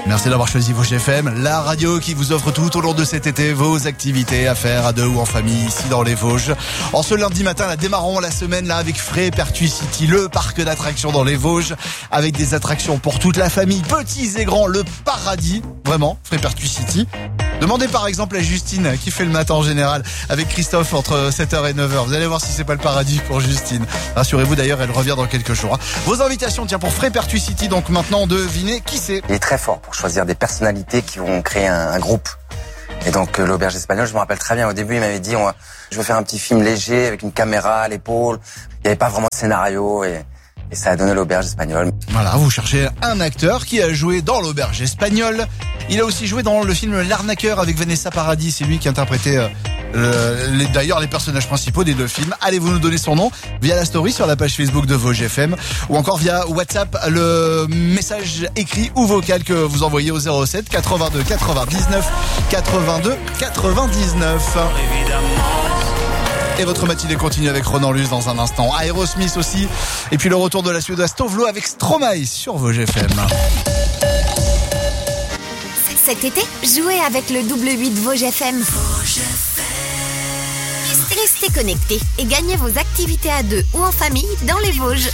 Merci d'avoir choisi Vosges FM, la radio qui vous offre tout au long de cet été vos activités à faire à deux ou en famille ici dans les Vosges. En ce lundi matin, là, démarrons la semaine là avec Frépertuis City, le parc d'attractions dans les Vosges, avec des attractions pour toute la famille, petits et grands, le paradis, vraiment, Frépertuis City. Demandez par exemple à Justine qui fait le matin en général avec Christophe entre 7h et 9h. Vous allez voir si c'est pas le paradis pour Justine. Rassurez-vous d'ailleurs, elle revient dans quelques jours. Vos invitations, tiens, pour Frépertuis City, donc maintenant devinez qui c'est. Il est très fort pour choisir des personnalités qui vont créer un groupe. Et donc l'auberge espagnole, je me rappelle très bien, au début il m'avait dit je veux faire un petit film léger avec une caméra à l'épaule. Il n'y avait pas vraiment de scénario et ça a donné l'auberge espagnole. Voilà, vous cherchez un acteur qui a joué dans l'auberge espagnole. Il a aussi joué dans le film L'Arnaqueur avec Vanessa Paradis. C'est lui qui interprétait d'ailleurs les personnages principaux des deux films. Allez-vous nous donner son nom via la story sur la page Facebook de Vosges FM ou encore via WhatsApp, le message écrit ou vocal que vous envoyez au 07 82 99 82 99. Et votre matinée continue avec Ronan Luce dans un instant. Aerosmith aussi. Et puis le retour de la suédoise Tovlo avec Stromae sur Vosges FM. Cet été, jouez avec le double 8 Vosges FM. Restez connectés et gagnez vos activités à deux ou en famille dans les Vosges.